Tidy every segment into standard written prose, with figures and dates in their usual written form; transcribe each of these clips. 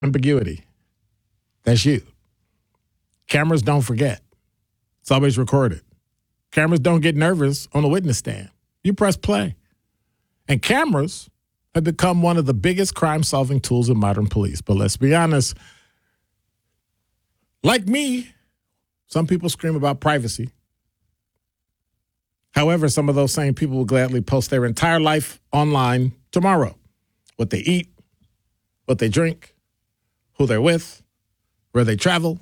ambiguity. That's you. Cameras don't forget. It's always recorded. Cameras don't get nervous on the witness stand. You press play. And cameras have become one of the biggest crime-solving tools in modern police. But let's be honest, like me, some people scream about privacy. However, some of those same people will gladly post their entire life online tomorrow. What they eat, what they drink, who they're with, where they travel.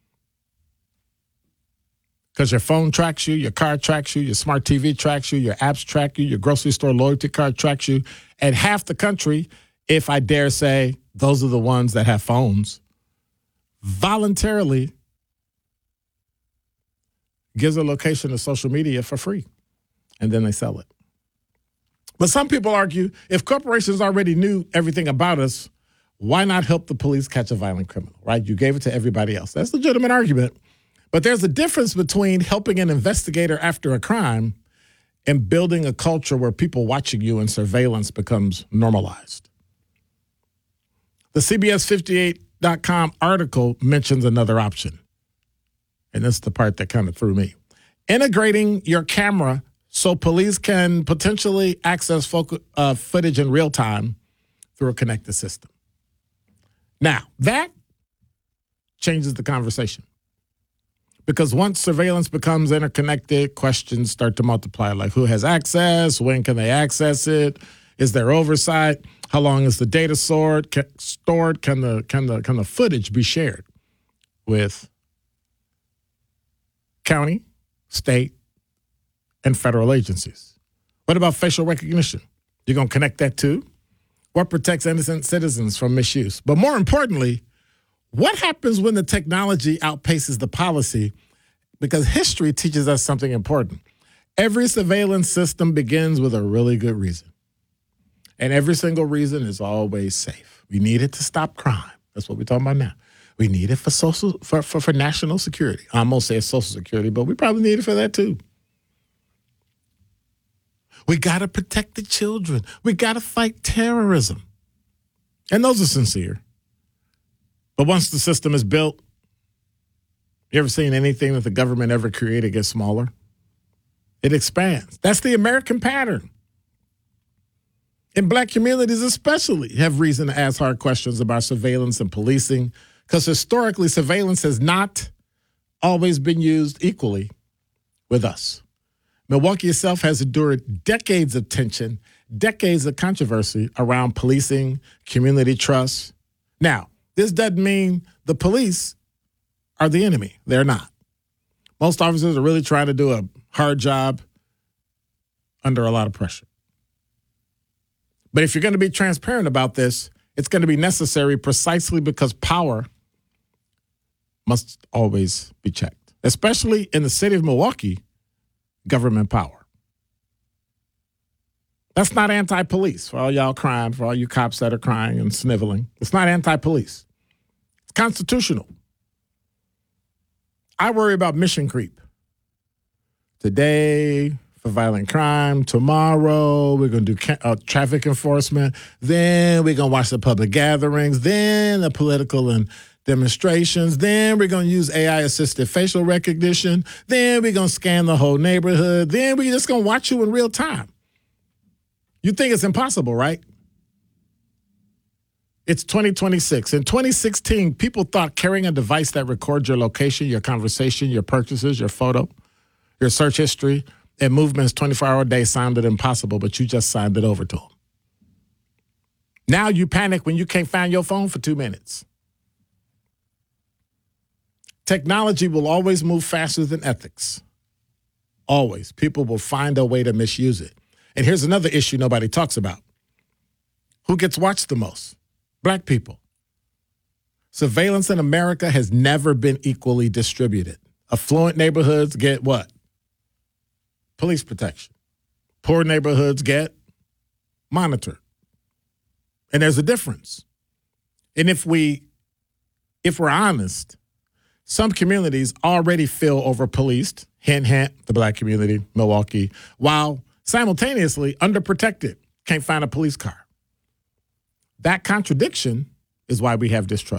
Because your phone tracks you, your car tracks you, your smart TV tracks you, your apps track you, your grocery store loyalty card tracks you. And half the country, if I dare say, those are the ones that have phones, voluntarily gives a location to social media for free. And then they sell it. But some people argue, if corporations already knew everything about us, why not help the police catch a violent criminal, right? You gave it to everybody else. That's a legitimate argument. But there's a difference between helping an investigator after a crime and building a culture where people watching you and surveillance becomes normalized. The CBS58.com article mentions another option. And this is the part that kind of threw me. Integrating your camera so police can potentially access footage in real time through a connected system. Now, that changes the conversation. Because once surveillance becomes interconnected, questions start to multiply, like who has access, when can they access it, is there oversight, how long is the data stored, can the footage be shared with county, state, and federal agencies? What about facial recognition? You're going to connect that too? What protects innocent citizens from misuse? But more importantly, what happens when the technology outpaces the policy? Because history teaches us something important. Every surveillance system begins with a really good reason. And every single reason is always safe. We need it to stop crime. That's what we're talking about now. We need it for national security. I almost say social security, but we probably need it for that too. We got to protect the children. We got to fight terrorism. And those are sincere. But once the system is built, you ever seen anything that the government ever created get smaller? It expands. That's the American pattern. And black communities especially have reason to ask hard questions about surveillance and policing, because historically surveillance has not always been used equally with us. Milwaukee itself has endured decades of tension, decades of controversy around policing, community trust. Now, this doesn't mean the police are the enemy. They're not. Most officers are really trying to do a hard job under a lot of pressure. But if you're going to be transparent about this, it's going to be necessary precisely because power must always be checked, especially in the city of Milwaukee, government power. That's not anti-police for all y'all crying, for all you cops that are crying and sniveling. It's not anti-police. It's constitutional. I worry about mission creep. Today, for violent crime. Tomorrow, we're going to do traffic enforcement. Then we're going to watch the public gatherings. Then the political and demonstrations. Then we're going to use AI-assisted facial recognition. Then we're going to scan the whole neighborhood. Then we're just going to watch you in real time. You think it's impossible, right? It's 2026. In 2016, people thought carrying a device that records your location, your conversation, your purchases, your photo, your search history, and movements 24-hour a day sounded impossible, but you just signed it over to them. Now you panic when you can't find your phone for 2 minutes. Technology will always move faster than ethics. Always. People will find a way to misuse it. And here's another issue nobody talks about. Who gets watched the most? Black people. Surveillance in America has never been equally distributed. Affluent neighborhoods get what? Police protection. Poor neighborhoods get monitored. And there's a difference. And if we're honest, some communities already feel over-policed, hint, hint, the black community, Milwaukee, while simultaneously underprotected, can't find a police car. That contradiction is why we have distrust.